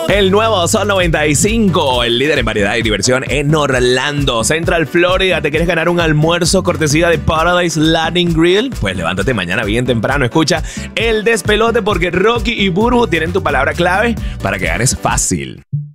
El nuevo Sol 95, el líder en variedad y diversión en Orlando, Central Florida. ¿Te quieres ganar un almuerzo cortesía de Paradise Latin Grill? Pues levántate mañana bien temprano. Escucha el despelote porque Rocky y Burbu tienen tu palabra clave para que ganes fácil.